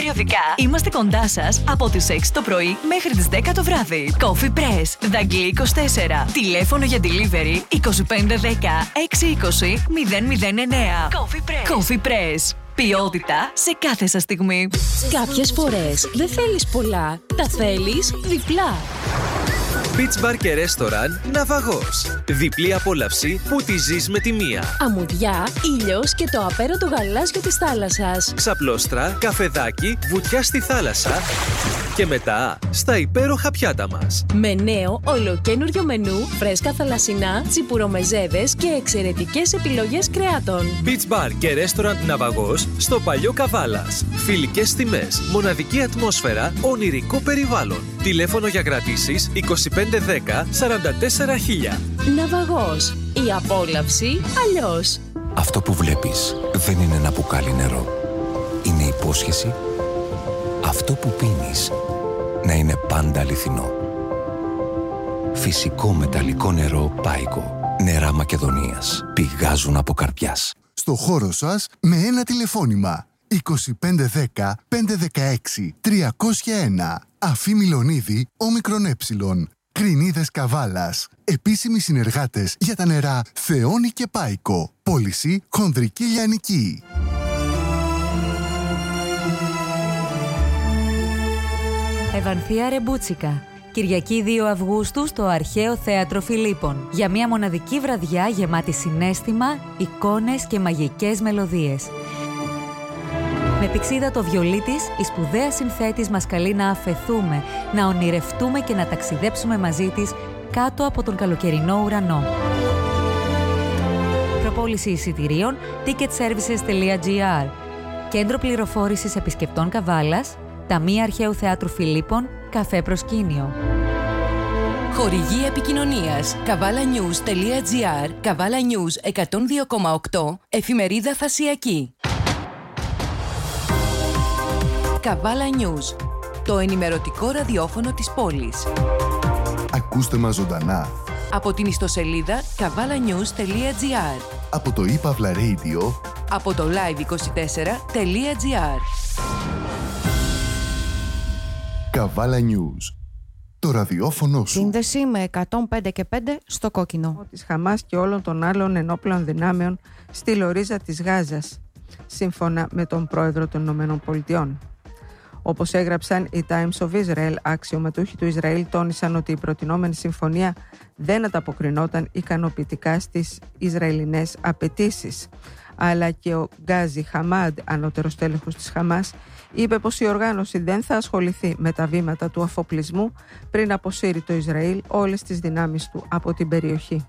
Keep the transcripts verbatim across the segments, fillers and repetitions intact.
περιοδικά. Είμαστε κοντά σας από τις έξι το πρωί μέχρι τις δέκα το βράδυ. Coffee Press, Δαγκλή είκοσι τέσσερα. Τηλέφωνο για delivery είκοσι πέντε δέκα έξι είκοσι μηδέν μηδέν εννέα. Coffee Press. Coffee Press. Ποιότητα σε κάθε σας στιγμή. Κάποιες φορές δεν θέλεις πολλά, τα θέλεις διπλά. Beach Bar και Restaurant Ναυαγός. Διπλή απόλαυση που τη ζεις με τη μία. Αμμουδιά, ήλιος και το απέραντο γαλάζιο της θάλασσας. Ξαπλώστρα, καφεδάκι, βουτιά στη θάλασσα. Και μετά στα υπέροχα πιάτα μας. Με νέο ολοκένουργιο μενού, φρέσκα θαλασσινά, τσιπουρομεζέδες και εξαιρετικές επιλογές κρεάτων. Beach Bar και Restaurant Ναυαγός στο Παλιό Καβάλας. Φιλικές τιμές, μοναδική ατμόσφαιρα, ονειρικό περιβάλλον. Τηλέφωνο για κρατήσεις είκοσι πέντε δέκα σαράντα τέσσερα χίλια. Ναυαγός. Η απόλαυση αλλιώς. Αυτό που βλέπεις δεν είναι ένα μπουκάλι νερό. Είναι υπόσχεση. Αυτό που πίνεις να είναι πάντα αληθινό. Φυσικό μεταλλικό νερό Πάικο. Νερά Μακεδονίας. Πηγάζουν από καρδιάς. Στο χώρο σας με ένα τηλεφώνημα. είκοσι πέντε δέκα πεντακόσια δεκαέξι τριακόσια ένα. Αφή Μιλονίδη, όμικρον έψιλον. Κρινίδες Καβάλας. Επίσημοι συνεργάτες για τα νερά Θεόνη και Πάικο. Πώληση Χονδρική Λιανική. Ευανθία Ρεμπούτσικα. Κυριακή δύο Αυγούστου στο Αρχαίο Θέατρο Φιλίππων. Για μια μοναδική βραδιά γεμάτη συναίσθημα, εικόνες και μαγικές μελωδίες. Με πηξίδα το βιολί της, η σπουδαία συνθέτης μας καλεί να αφεθούμε, να ονειρευτούμε και να ταξιδέψουμε μαζί της κάτω από τον καλοκαιρινό ουρανό. Προπόληση εισιτηρίων ticketservices τελεία gr. Κέντρο πληροφόρησης επισκεπτών Καβάλας, Ταμεία Αρχαίου Θεάτρου Φιλίππων, καφέ προσκήνιο. Χορηγή επικοινωνίας καβάλανιους τελεία gr, Καβάλα News εκατόν δύο κόμμα οκτώ, εφημερίδα Θασιακή. Καβάλα News, το ενημερωτικό ραδιόφωνο της πόλης. Ακούστε μας ζωντανά Από την ιστοσελίδα καβάλανιους τελεία gr, από το ePavla Radio, από το live είκοσι τέσσερα τελεία gr. Καβάλα News, το ραδιόφωνο σου. Σύνδεση με εκατόν πέντε και πέντε στο κόκκινο. Της Χαμάς και όλων των άλλων ενόπλων δυνάμεων στη λωρίζα της Γάζας, σύμφωνα με τον πρόεδρο των Ηνωμένων Πολιτειών. Όπως έγραψαν οι Times of Israel, αξιωματούχοι του Ισραήλ τόνισαν ότι η προτινόμενη συμφωνία δεν ανταποκρινόταν ικανοποιητικά στις Ισραηλινές απαιτήσεις. Αλλά και ο Γκάζι Χαμάντ, ανώτερος τέλεχος της Χαμάς, είπε πως η οργάνωση δεν θα ασχοληθεί με τα βήματα του αφοπλισμού πριν αποσύρει το Ισραήλ όλες τις δυνάμεις του από την περιοχή.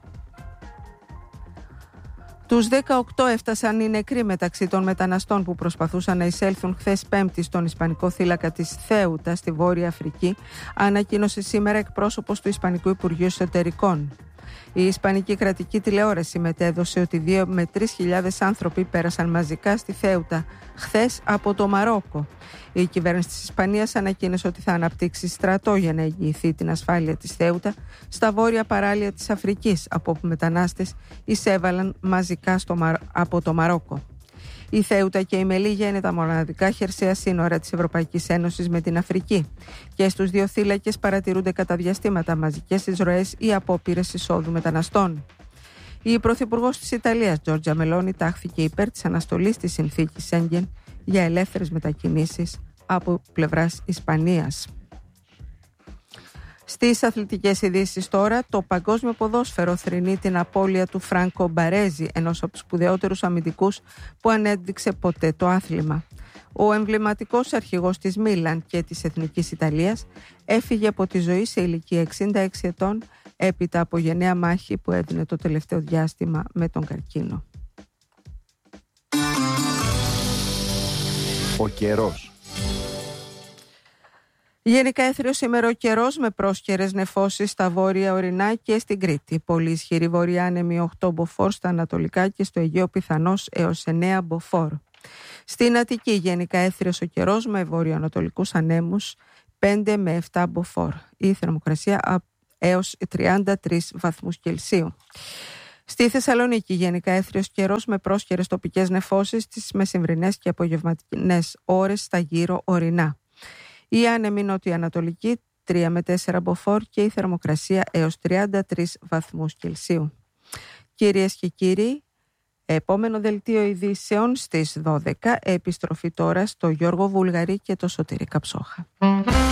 Τους δεκαοκτώ έφτασαν οι νεκροί μεταξύ των μεταναστών που προσπαθούσαν να εισέλθουν χθες Πέμπτη στον ισπανικό θύλακα της Θέουτα στη Βόρεια Αφρική, ανακοίνωσε σήμερα εκπρόσωπος του Ισπανικού Υπουργείου Εσωτερικών. Η Ισπανική κρατική τηλεόραση μετέδωσε ότι δύο με τρεις χιλιάδες άνθρωποι πέρασαν μαζικά στη Θέουτα χθες από το Μαρόκο. Η κυβέρνηση της Ισπανίας ανακοίνωσε ότι θα αναπτύξει στρατό για να εγγυηθεί την ασφάλεια της Θέουτα στα βόρεια παράλια της Αφρικής, από όπου μετανάστες εισέβαλαν μαζικά στο Μαρ... από το Μαρόκο. Η Θέουτα και η Μελίγια είναι τα μοναδικά χερσαία σύνορα της Ευρωπαϊκής Ένωσης με την Αφρική και στους δύο θύλακες παρατηρούνται κατά διαστήματα μαζικές εισρωές ή απόπειρες εισόδου μεταναστών. Η Πρωθυπουργός της Ιταλίας, Τζόρτζα Μελόνι, τάχθηκε υπέρ της αναστολής της συνθήκης Σέγγεν για ελεύθερες μετακινήσεις από πλευράς Ισπανίας. Στις αθλητικές ειδήσεις τώρα, το παγκόσμιο ποδόσφαιρο θρηνεί την απώλεια του Φράνκο Μπαρέζι, ενός από τους σπουδαιότερους αμυντικούς που ανέδειξε ποτέ το άθλημα. Ο εμβληματικός αρχηγός της Μίλαν και της Εθνικής Ιταλίας έφυγε από τη ζωή σε ηλικία εξήντα έξι ετών έπειτα από γενναία μάχη που έδινε το τελευταίο διάστημα με τον καρκίνο. Ο καιρός. Γενικά έθριος σήμερα ο καιρός με πρόσκαιρες νεφώσεις στα βόρεια ορεινά και στην Κρήτη. Πολύ ισχυρή βορειάνεμη οκτώ μποφόρ στα ανατολικά και στο Αιγαίο πιθανός έως εννέα μποφόρ. Στην Αττική γενικά έθριος ο καιρός με βορειοανατολικούς ανέμους πέντε με επτά μποφόρ. Η θερμοκρασία έως τριάντα τρεις βαθμούς Κελσίου. Στη Θεσσαλονίκη γενικά έθριος καιρός με πρόσχερες τοπικές νεφώσεις τις μεσημβρινές και απογευματινές ώρες στα γύρω ορεινά. Η άνεμη νοτιοανατολική τρία με τέσσερα μποφόρ και η θερμοκρασία έως τριάντα τρεις βαθμούς Κελσίου. Κυρίες και κύριοι, επόμενο δελτίο ειδήσεων στις δώδεκα, επιστροφή τώρα στο Γιώργο Βουλγαρή και το Σωτήρη Καψόχα.